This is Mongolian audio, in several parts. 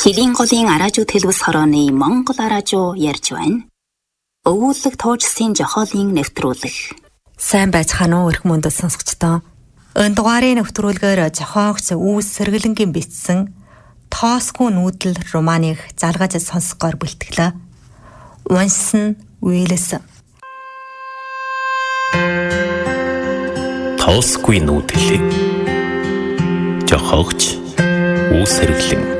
Хэлийн голын араажуу төлөвс хорооны Монгол араажуу ярьж байна. Өвүүлэг туужсын жохоолын нэвтрүүлэг. Сайн байцгаана уу эрх мөндөд сонсогчдоо. Энэ дугаарын нэвтрүүлгээр зохиогч Үүс Сэргэлэнгийн бичсэн Тоосгүй нүүдэл романыг залгаж сонсгоор бэлтгэлээ. Унсан Уиллс. Тоосгүй нүүдэл. Зохиогч Үүс Сэргэлэн.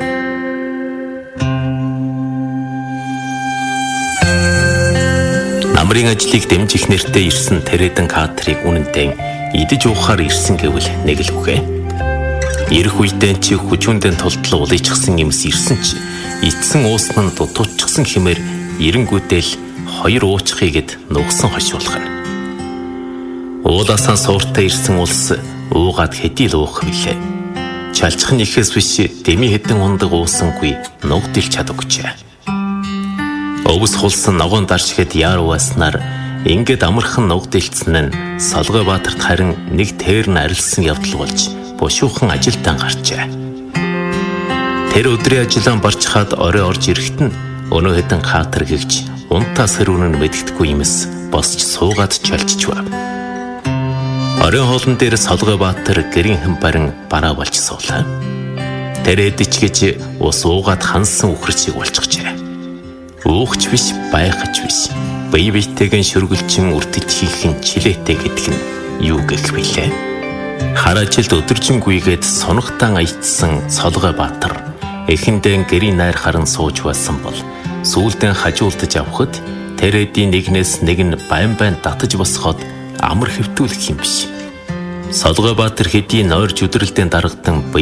Намрын ажлыг дэмжих нэртэй ирсэн Тэрэдэн Катрийг үнэндээ идэж уухаар ирсэн гэвэл нэг л үхэ. Ирэх үедээ чи хүчүндэн тултлал улайчсан юмс ирсэн чи эцсэн уусна дутуучсан хэмээр эренгүүтэл хоёр уучхыгэд нугсан хошуулгана. Уулаасан сууртаа ирсэн улс уугаад хэдий л уух билээ. Чалчхан ихээс биш дэми хэдэн ундаг уусангүй нугдил чадагчаа. Өвс хулсан ногоон даршгэд яарууснаар ингээд амархан нугдилдсан нь Солгой Баатарт харин нэг тэр нь арилсан явдал болж бушуухан ажилдаа гарчээ. Тэр өдрийн ажиллаан барчхаад орой орж ирэхэд нь өнөө хэдэн Катар гэгч унтаа сэрүүн нь мэддэхгүй юмс босч суугаад чалжиж байв. Оройн хоолн дээр Солгой Баатар гэрийн хэн барин бараа болж суулаа. Тэр эдич гэж ус уугаад хансан үхэрчийг болчихжээ. Уухч биш, байхч биш. Бие биетэйгэн шүргэлчин үртэлхийхэн чилээтэй гэдэг нь юу гэх вүлээ? Хар ажилд өдөржингүйгээд сунагтаан аятсан Солгой Баатар эхэндээ гэрийн найр харан сууж байсан бол сүүлдэн хажуулдаж авахд Тэрэдийн нэгнээс нэг нь байн татаж босгоод амар хэвтүүлэх юм биш. Солгой Баатар хэдий нойрч өдрөлдөө дарагдан